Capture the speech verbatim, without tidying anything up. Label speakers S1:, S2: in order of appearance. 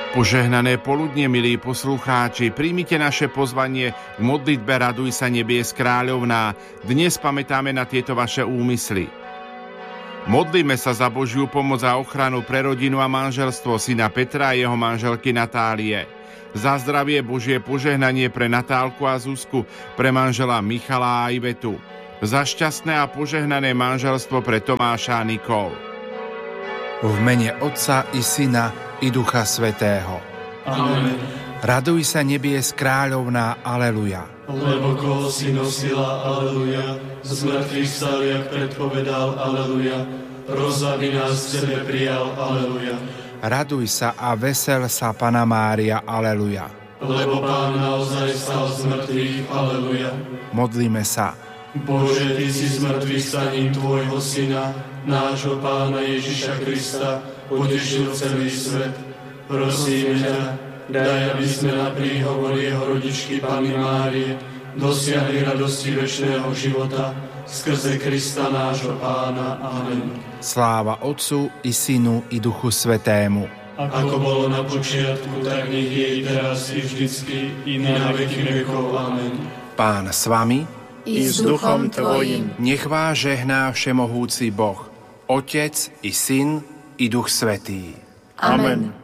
S1: Požehnané poludne, milí poslucháči, príjmite naše pozvanie k modlitbe Raduj sa nebies kráľovná. Dnes pamätáme na tieto vaše úmysly. Modlíme sa za Božiu pomoc a ochranu pre rodinu a manželstvo syna Petra a jeho manželky Natálie. Za zdravie Božie požehnanie pre Natálku a Zuzku, pre manžela Michala a Ivetu. Za šťastné a požehnané manželstvo pre Tomáša a Nikol.
S2: V mene Otca i Syna i Ducha Svätého.
S3: Amen.
S2: Raduj sa nebies kráľovná, aleluja.
S3: Lebo koho si nosila, aleluja, z mŕtvych vstal, jak predpovedal, aleluja, rozavy nás v sebe prijal, aleluja.
S2: Raduj sa a vesel sa, Panna Mária, aleluja.
S3: Lebo Pán naozaj vstal z mŕtvych, aleluja.
S2: Modlíme sa.
S3: Bože, Ty si z mŕtvych staním Tvojho Syna, nášho Pána Ježiša Krista, potešil celý svet. Prosíme ťa, daj, aby sme na príhovor jeho rodičky Panny Márie dosiahli radosti večného života skrze Krista nášho Pána. Amen.
S2: Sláva Otcu i Synu i Duchu Svätému.
S3: Ako bolo na počiatku, tak nech je i teraz i vždycky i na veky vekov. Amen.
S2: Pán s vami
S4: i s duchom tvojim.
S2: Nech vás žehná všemohúci Boh, Otec i Syn i Duch Svätý.
S4: Amen.